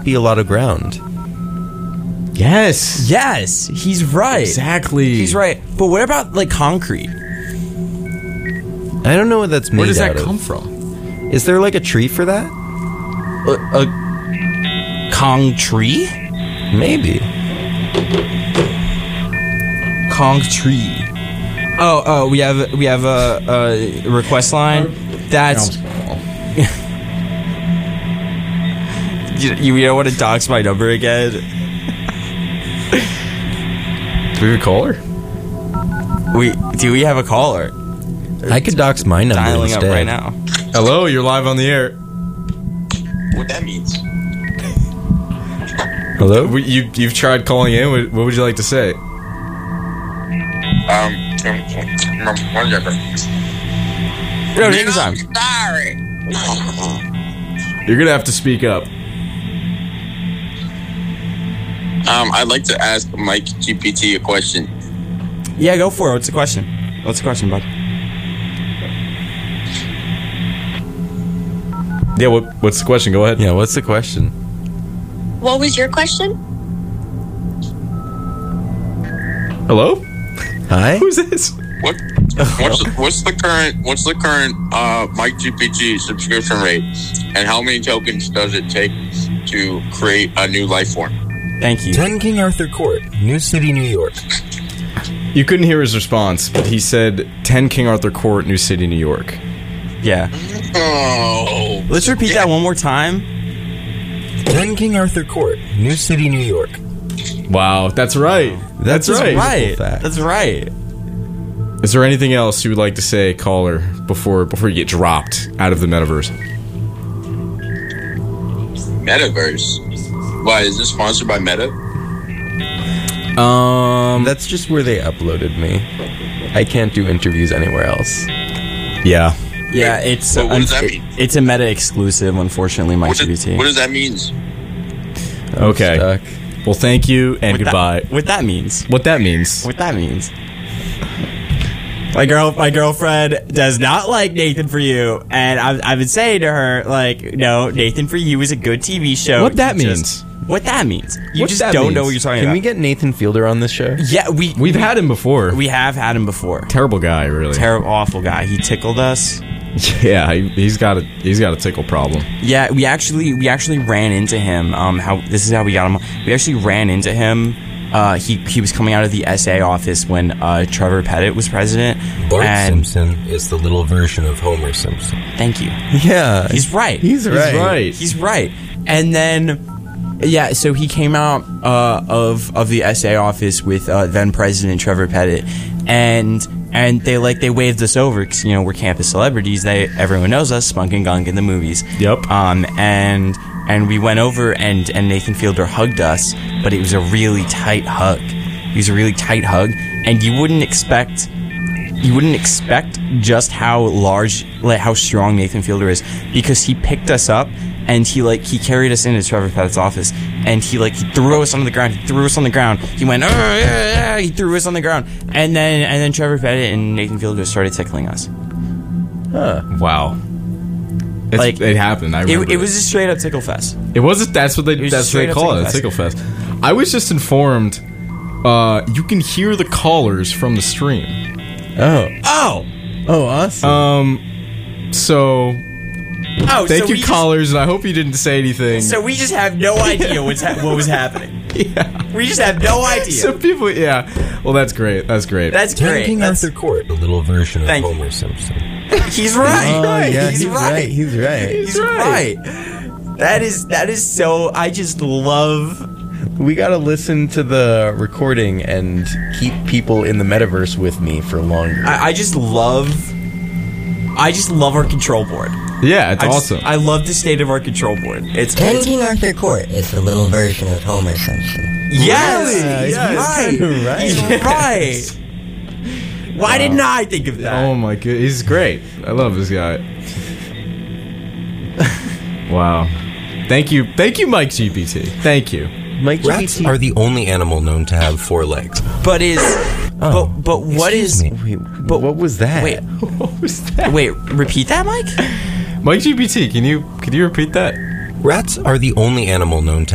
be a lot of ground. Yes. Yes, he's right. Exactly. He's right. But what about like concrete? I don't know what that's made Where does out that of. come from? Is there like a tree for that? A Kong tree? Maybe. Kong tree. Oh, we have a request line. That's you don't want to dox my number again. Do we have a caller? Do we have a caller? I could dox my number Dialing instead. up right now. Hello, you're live on the air. What that means? Hello? You've tried calling in. What would you like to say? One second. No, take your time. Sorry. You're gonna have to speak up. I'd like to ask Mike GPT a question. Yeah, go for it. What's the question? What's the question, bud? Yeah. What's the question? Go ahead. Yeah, what's the question? What was your question? Hello. Hi? Who's this? What's the current Mike GPT subscription rate, and how many tokens does it take to create a new life form? Thank you. 10 King Arthur Court, New City, New York. You couldn't hear his response, but he said 10 King Arthur Court, New City, New York. Yeah. Oh, Let's repeat that one more time. 10 King Arthur Court, New City, New York. Wow, that's right. That's right. Right. fact. That's right. Is there anything else you would like to say, caller, before you get dropped out of the metaverse? Metaverse. Why is this sponsored by Meta? That's just where they uploaded me. I can't do interviews anywhere else. Yeah. Yeah, it's What does that mean? It's a meta exclusive, unfortunately, Mike GPT. What does that mean? Okay. Stuck. Well, thank you and goodbye. What that means. What that means? What that means. My girlfriend does not like Nathan For You, and I've been saying to her, like, no, Nathan For You is a good TV show. What that You means? What that means. You What just that don't means. know what you're talking Can about. we get Nathan Fielder on this show? Yeah, We've had him before. we have had him before. Terrible guy, really. Terrible, awful guy. He tickled us. Yeah, he's got a tickle problem. Yeah, we actually ran into him. This is how we got him. We actually ran into him. He was coming out of the SA office when Trevor Pettit was president. Bart and Simpson is the little version of Homer Simpson. thank you. Yeah. He's right. He's right. He's right. And then, yeah, so he came out of the SA office with then President Trevor Pettit, and they waved us over because we're campus celebrities. Everyone knows us, Spunk and Gunk in the movies. Yep. And we went over and Nathan Fielder hugged us, but it was a really tight hug. It was a really tight hug, and you wouldn't expect just how large, like how strong Nathan Fielder is, because he picked us up and he carried us into Trevor Pettit's office, and he threw us on the ground. He threw us on the ground. He went, oh, yeah. He threw us on the ground, and then Trevor Pettit and Nathan Fielder started tickling us. Wow. It happened. I remember. It was a straight up tickle fest. It was. That's what they straight up call it. A tickle tickle fest. I was just informed. You can hear the callers from the stream. Oh. Oh, Awesome. So oh. thank so you, we callers, and I hope you didn't say anything. So we just have no idea what was happening. Yeah. We just have no idea. So people, yeah. Well, that's great. That's great. That's 10 great. King That's, Arthur Court, the little version of Thank you. Homer Simpson. he's right. yeah, he's right. He's right. He's right. That is so. I just love. We gotta listen to the recording and keep people in the metaverse with me for longer. I just love our control board. Yeah, it's awesome. I love the state of our control board. It's 10 King Arthur Court is the little version of Homer Simpson. yes, Yeah, he's right. right. He's right. Why didn't I think of that? Oh my god, he's great. I love this guy. Wow. Thank you, Mike GPT. Thank you. Mike Rats GPT are the only animal known to have 4 legs. But but what excuse is? me. Wait, what was that? Wait, What was that? wait. Repeat that, Mike. Mike GPT, can you repeat that? Rats are the only animal known to